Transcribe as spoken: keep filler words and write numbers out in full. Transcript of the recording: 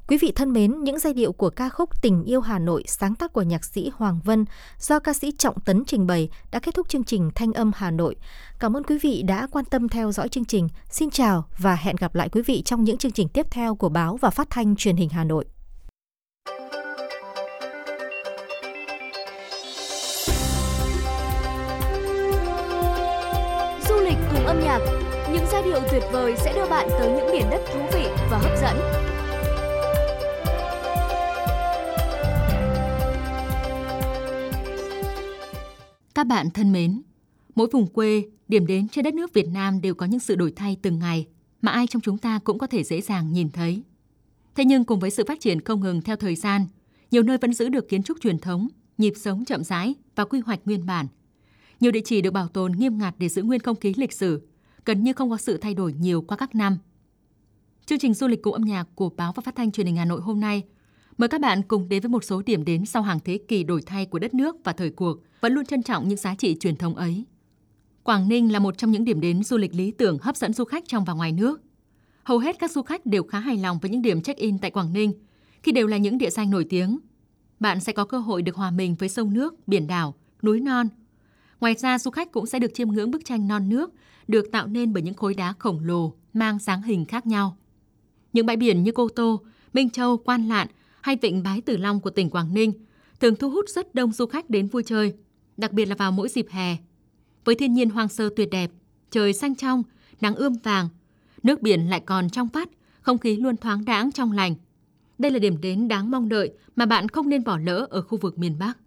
Quý vị thân mến, những giai điệu của ca khúc Tình yêu Hà Nội sáng tác của nhạc sĩ Hoàng Vân do ca sĩ Trọng Tấn trình bày đã kết thúc chương trình Thanh âm Hà Nội. Cảm ơn quý vị đã quan tâm theo dõi chương trình. Xin chào và hẹn gặp lại quý vị trong những chương trình tiếp theo của Báo và Phát thanh Truyền hình Hà Nội. Du lịch cùng âm nhạc, những giai điệu tuyệt vời sẽ đưa bạn tới những miền đất thú vị và hấp dẫn. Các bạn thân mến, mỗi vùng quê, điểm đến trên đất nước Việt Nam đều có những sự đổi thay từng ngày mà ai trong chúng ta cũng có thể dễ dàng nhìn thấy. Thế nhưng cùng với sự phát triển không ngừng theo thời gian, nhiều nơi vẫn giữ được kiến trúc truyền thống, nhịp sống chậm rãi và quy hoạch nguyên bản. Nhiều địa chỉ được bảo tồn nghiêm ngặt để giữ nguyên không khí lịch sử, gần như không có sự thay đổi nhiều qua các năm. Chương trình du lịch cùng âm nhạc của Báo và Phát thanh Truyền hình Hà Nội hôm nay mời các bạn cùng đến với một số điểm đến sau hàng thế kỷ đổi thay của đất nước và thời cuộc, vẫn luôn trân trọng những giá trị truyền thống ấy. Quảng Ninh là một trong những điểm đến du lịch lý tưởng hấp dẫn du khách trong và ngoài nước. Hầu hết các du khách đều khá hài lòng với những điểm check-in tại Quảng Ninh, khi đều là những địa danh nổi tiếng. Bạn sẽ có cơ hội được hòa mình với sông nước, biển đảo, núi non. Ngoài ra, du khách cũng sẽ được chiêm ngưỡng bức tranh non nước được tạo nên bởi những khối đá khổng lồ mang dáng hình khác nhau. Những bãi biển như Cô Tô, Minh Châu, Quan Lạn hay vịnh Bái Tử Long của tỉnh Quảng Ninh thường thu hút rất đông du khách đến vui chơi, đặc biệt là vào mỗi dịp hè. Với thiên nhiên hoang sơ tuyệt đẹp, trời xanh trong, nắng ươm vàng, nước biển lại còn trong vắt, không khí luôn thoáng đãng trong lành. Đây là điểm đến đáng mong đợi mà bạn không nên bỏ lỡ ở khu vực miền Bắc.